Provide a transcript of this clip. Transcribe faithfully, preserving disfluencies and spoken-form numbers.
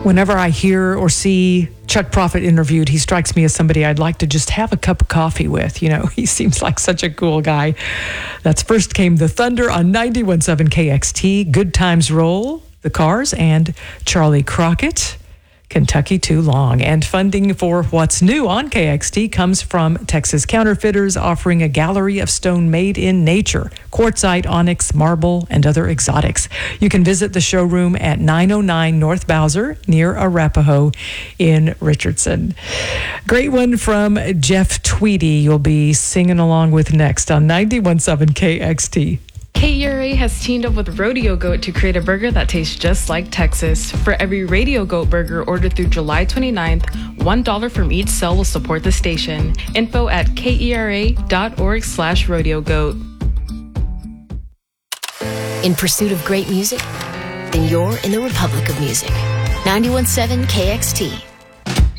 Whenever I hear or see Chuck Prophet interviewed, he strikes me as somebody I'd like to just have a cup of coffee with. You know, he seems like such a cool guy. That's First Came the Thunder on ninety-one point seven K X T, Good Times Roll, The Cars, and Charlie Crockett, Kentucky Too Long. And funding for What's New on K X T comes from Texas Counterfeiters, offering a gallery of stone made in nature, quartzite, onyx, marble, and other exotics. You can visit the showroom at nine oh nine North Bowser near Arapahoe in Richardson. Great one from Jeff Tweedy you'll be singing along with next on ninety-one point seven K X T. K E R A has teamed up with Rodeo Goat to create a burger that tastes just like Texas. For every Radio Goat burger ordered through July twenty-ninth, one dollar from each sale will support the station. Info at kera.org slash rodeo goat. In pursuit of great music? Then you're in the Republic of Music. ninety-one point seven K X T.